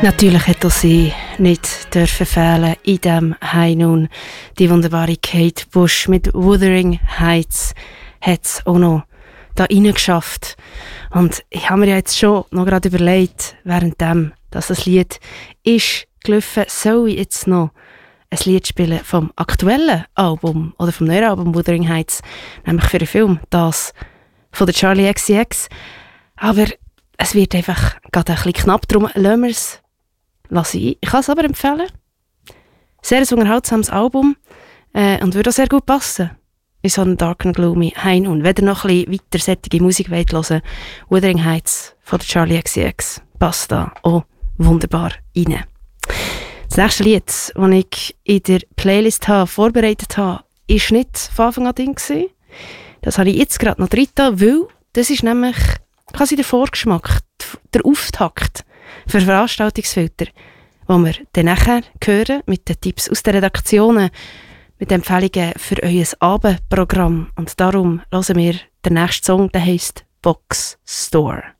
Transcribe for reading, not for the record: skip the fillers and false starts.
Natürlich hätte sie nicht dürfen fehlen in diesem High Noon. Die wunderbare Kate Bush mit Wuthering Heights hat es auch noch da reingeschafft. Und ich habe mir ja jetzt schon noch gerade überlegt, währenddem dass das Lied ist gelaufen, soll ich jetzt noch ein Lied spielen vom aktuellen Album oder vom neuen Album Wuthering Heights, nämlich für den Film, das von der Charli XCX. Aber es wird einfach gerade ein bisschen knapp, darum lassen wir es. Ich kann es aber empfehlen. Sehr ein unterhaltsames Album und würde auch sehr gut passen in so einen Dark and Gloomy High Noon. Wenn ihr noch ein bisschen weiter sättige Musik wollt hören, Wuthering Heights von der Charli XCX passt da auch wunderbar rein. Das nächste Lied, das ich in der Playlist vorbereitet habe, war nicht von Anfang an drin. Das habe ich jetzt gerade noch drin, weil das ist nämlich quasi der Vorgeschmack, der Auftakt für Veranstaltungsfilter, wo wir dann nachher hören mit den Tipps aus den Redaktionen, mit den Empfehlungen für euer Abendprogramm. Und darum hören wir den nächsten Song, der heisst Box Store.